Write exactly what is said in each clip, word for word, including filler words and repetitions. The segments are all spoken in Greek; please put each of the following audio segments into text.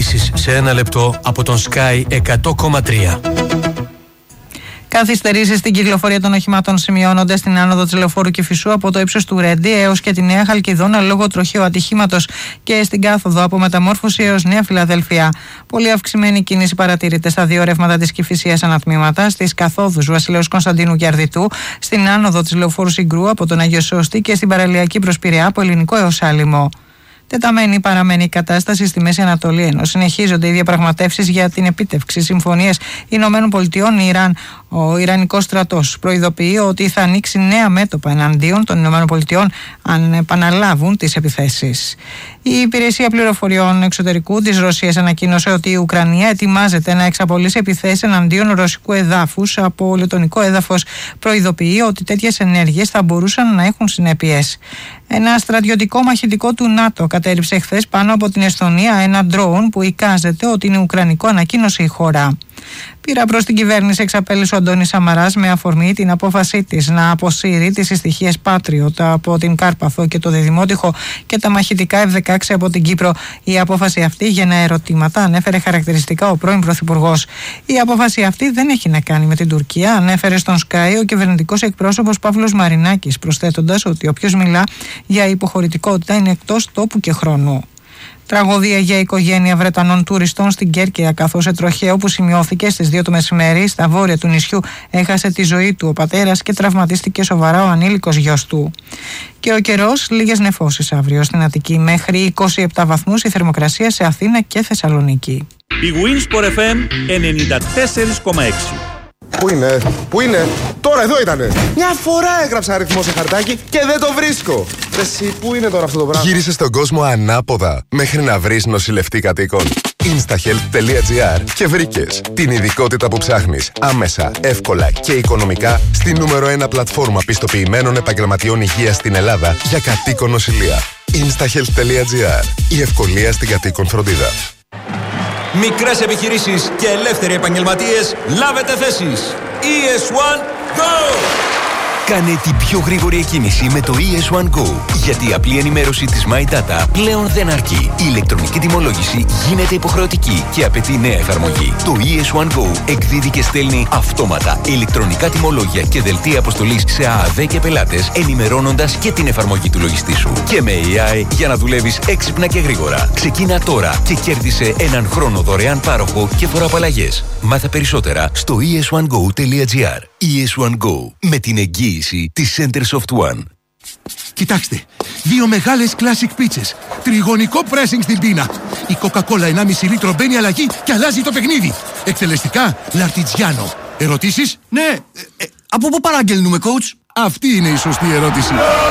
ειδήσεις σε ένα λεπτό από τον Sky εκατό κόμμα τρία. Καθυστερήσεις στην κυκλοφορία των οχημάτων σημειώνονται στην άνοδο της Λεωφόρου Κηφισού από το ύψος του Ρέντι έως και τη Νέα Χαλκιδόνα λόγω τροχαίου ατυχήματος και στην κάθοδο από Μεταμόρφωση έως Νέα Φιλαδέλφια. Πολύ αυξημένη κίνηση παρατηρείται στα δύο ρεύματα της Κηφισίας ανατμήματα, στις καθόδους Βασιλέως Κωνσταντίνου και Αρδιτού, στην άνοδο της Λεωφόρου Συγκρού από τον Άγιο Σώστη και στην παραλιακή προς Πειραιά από Ελληνικό έως Άλυμο. Τεταμένη παραμένει η κατάσταση στη Μέση Ανατολή, ενώ συνεχίζονται οι διαπραγματεύσεις για την επίτευξη συμφωνίας Ηνωμένων Πολιτειών Ιράν. Ο Ιρανικός στρατός προειδοποιεί ότι θα ανοίξει νέα μέτωπα εναντίον των Ηνωμένων Πολιτειών αν επαναλάβουν τις επιθέσεις. Η Υπηρεσία Πληροφοριών Εξωτερικού της Ρωσίας ανακοίνωσε ότι η Ουκρανία ετοιμάζεται να εξαπολύσει επιθέσεις εναντίον ρωσικού εδάφους από λετονικό έδαφος. Προειδοποιεί ότι τέτοιες ενέργειες θα μπορούσαν να έχουν συνέπειες. Ένα στρατιωτικό μαχητικό του ΝΑΤΟ κατέριψε χθες πάνω από την Εσθονία ένα ντρόουν που εικάζεται ότι είναι ουκρανικό, ανακοίνωσε η χώρα. Πήρα προς την κυβέρνηση εξαπέλυσε ο Αντώνης Σαμαράς με αφορμή την απόφασή της να αποσύρει τις συστοιχίες Patriot από την Κάρπαθο και το Διδημότυχο και τα μαχητικά εφ δεκαέξι από την Κύπρο. Η απόφαση αυτή γεννά ερωτήματα, ανέφερε χαρακτηριστικά ο πρώην Πρωθυπουργός. Η απόφαση αυτή δεν έχει να κάνει με την Τουρκία, ανέφερε στον Sky ο κυβερνητικός εκπρόσωπος Παύλος Μαρινάκης, προσθέτοντας ότι όποιος μιλά για υποχωρητικότητα είναι εκτός τόπου και χρόνου. Τραγωδία για οικογένεια Βρετανών τουριστών στην Κέρκυρα, καθώς σε τροχαίο που σημειώθηκε στις δύο το μεσημέρι στα βόρεια του νησιού έχασε τη ζωή του ο πατέρας και τραυματίστηκε σοβαρά ο ανήλικος γιος του. Και ο καιρός, λίγες νεφώσεις αύριο στην Αττική, μέχρι είκοσι επτά βαθμούς η θερμοκρασία σε Αθήνα και Θεσσαλονίκη. Η Winsport εφ εμ ενενήντα τέσσερα κόμμα έξι. Πού είναι, πού είναι, τώρα εδώ ήτανε. Μια φορά έγραψα αριθμό σε χαρτάκι και δεν το βρίσκω. Εσύ, πού είναι τώρα αυτό το πράγμα. Γύρισε στον κόσμο ανάποδα μέχρι να βρεις νοσηλευτή κατοίκων. instahealth τελεία gr και βρήκες την ειδικότητα που ψάχνεις άμεσα, εύκολα και οικονομικά στη νούμερο ένα πλατφόρμα πιστοποιημένων επαγγελματιών υγείας στην Ελλάδα για κατοίκον νοσηλεία. instahealth τελεία gr. Η ευκολία στην κατοίκον φροντίδα. Μικρές επιχειρήσεις και ελεύθεροι επαγγελματίες, λάβετε θέσεις. ι ες ουάν Go! Κάνε την πιο γρήγορη εκκίνηση με το ι ες ουάν Go. Γιατί η απλή ενημέρωση της My Data πλέον δεν αρκεί. Η ηλεκτρονική τιμολόγηση γίνεται υποχρεωτική και απαιτεί νέα εφαρμογή. Το ι ες ουάν Go εκδίδει και στέλνει αυτόματα ηλεκτρονικά τιμολόγια και δελτία αποστολής σε ΑΑΔ και πελάτες, ενημερώνοντας και την εφαρμογή του λογιστή σου. Και με έι άι για να δουλεύεις έξυπνα και γρήγορα. Ξεκίνα τώρα και κέρδισε έναν χρόνο δωρεάν πάροχο και φοροαπαλλαγές. Μάθε περισσότερα στο ι ες ουάν γκο τελεία gr. ι ες ουάν Go, με την εγγύηση της Centersoft One. Κοιτάξτε, δύο μεγάλες classic πίτσες, τριγωνικό pressing στην πίνα. Η Coca-Cola ενάμιση λίτρο μπαίνει αλλαγή και αλλάζει το παιχνίδι. Εκτελεστικά, Λαρτιτζιάνο. Ερωτήσεις? Ναι, ε, ε, από πού παραγγέλνουμε, coach? Αυτή είναι η σωστή ερώτηση.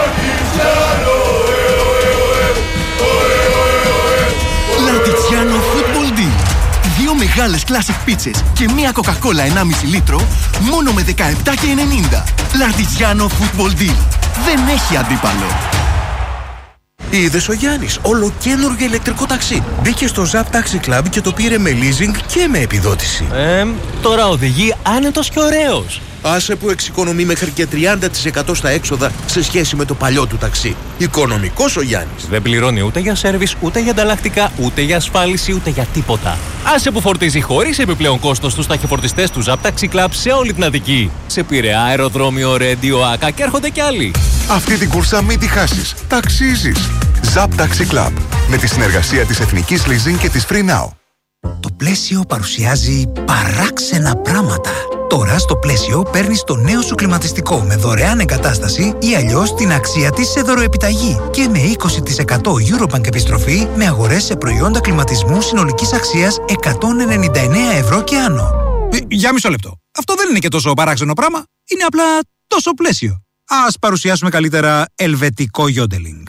Λαρτιτζιάνο Football Deal. Δύο μεγάλες classic πίτσες και μία Coca-Cola ενάμιση λίτρο, μόνο με δεκαεπτά και ενενήντα. Λαρτιτζιάνο Football Deal. Δεν έχει αντίπαλο. Είδες ο Γιάννης, ολοκαίνουργιο ηλεκτρικό ταξί. Μπήκε στο Zap Taxi Club και το πήρε με leasing και με επιδότηση. Ε, τώρα οδηγεί άνετος και ωραίος. Άσε που εξοικονομεί μέχρι και τριάντα τοις εκατό στα έξοδα σε σχέση με το παλιό του ταξί. Οικονομικός ο Γιάννης. Δεν πληρώνει ούτε για σέρβις, ούτε για ανταλλακτικά, ούτε για ασφάλιση, ούτε για τίποτα. Άσε που φορτίζει χωρίς επιπλέον κόστος στους ταχυφορτιστές του Zap Taxi Club σε όλη την Αττική. Σε Πειραιά, αεροδρόμιο, Ρέντιο, Άκα και έρχονται κι άλλοι. Αυτή την κούρσα μην τη χάσεις. Ταξίζεις. Zap Taxi Club. Με τη συνεργασία της Εθνικής Leasing και της Free Now. Το Πλαίσιο παρουσιάζει παράξενα πράγματα. Τώρα στο Πλαίσιο παίρνεις το νέο σου κλιματιστικό με δωρεάν εγκατάσταση ή αλλιώς την αξία της σε δωροεπιταγή και με είκοσι τοις εκατό Eurobank επιστροφή με αγορές σε προϊόντα κλιματισμού συνολικής αξίας εκατόν ενενήντα εννέα ευρώ και άνω. Ε, για μισό λεπτό. Αυτό δεν είναι και τόσο παράξενο πράγμα. Είναι απλά τόσο Πλαίσιο. Ας παρουσιάσουμε καλύτερα ελβετικό γιόντελινγκ.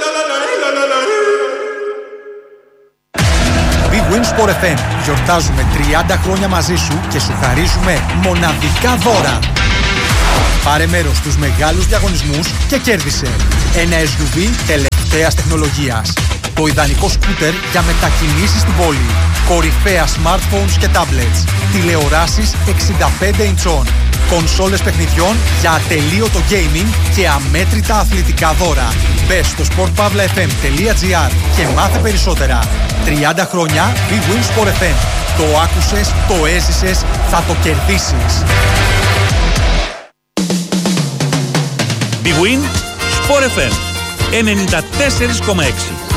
Big Win Sport εφ εμ. Γιορτάζουμε τριάντα χρόνια μαζί σου και σου χαρίζουμε μοναδικά δώρα. Πάρε μέρος στους μεγάλους διαγωνισμούς και κέρδισε ένα ες γιου βι τελευταίας τεχνολογίας, το ιδανικό σκούτερ για μετακινήσεις στην πόλη, κορυφαία smartphones και tablets, τηλεοράσεις εξήντα πέντε ιντσών, Κονσόλες παιχνιδιών για ατελείωτο gaming και αμέτρητα αθλητικά δώρα. Μπες στο sport pavla f m τελεία g r και μάθε περισσότερα. τριάντα χρόνια Big Win Sport εφ εμ. Το άκουσες, το έζησες, θα το κερδίσεις. Big Win Sport εφ εμ ενενήντα τέσσερα κόμμα έξι.